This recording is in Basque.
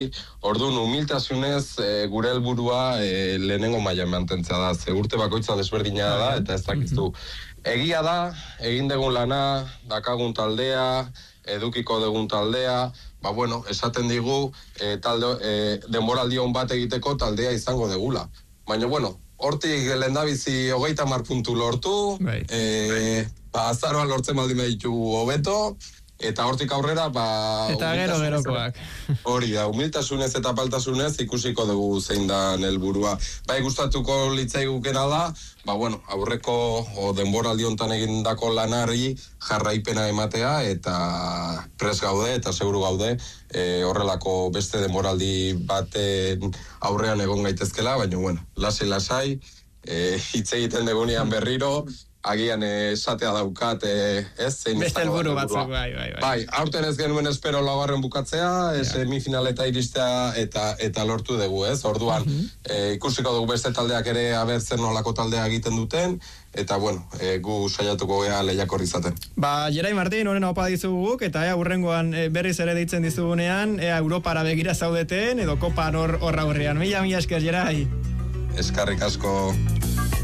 Orduan, humiltasunez gure helburua lehenengo mailan mantentzea da. Ze urte bakoitza desberdina da, eta ez dakizu. Egia da, egin dugun lana, dakagun taldea, edukiko dugun taldea, esaten digu denboraldi on bat egiteko taldea izango degula. Baina, hortik lehendabizi 30 puntu lortu, azaroan lortzen baldin ditugu hobeto, eta hortik aurrera, eta gerokoak. Hori da, humiltasunez eta paltasunez ikusiko dugu zein da helburua. Gustatuko litzaigukena da, aurreko denboraldi hontan egindako lanari jarraipena ematea, eta pres gaude eta seguru gaude horrelako beste denboraldi baten aurrean egon gaitezkela, baina lasai, hitz egiten dugunean berriro, agian esatea daukat, zein beste helburu batzuk, bai. Aurten ez genuen espero laugarren bukatzea, semifinaleta iristea eta lortu dugu, orduan ikusiko dugu beste taldeak ere abertzen nolako taldea egiten duten, eta gu saiatuko gea lehiakor izaten. Jerai Martin, honen opa dizuguk, eta hurrengoan berriz ere deitzen dizugunean, Europara begira zaudeten, edo kopan horra horrean. Mila esker, Jerai. Eskarrik asko.